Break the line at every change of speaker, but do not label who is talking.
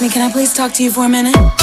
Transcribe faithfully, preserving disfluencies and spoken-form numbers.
me, can I please talk to you for a minute?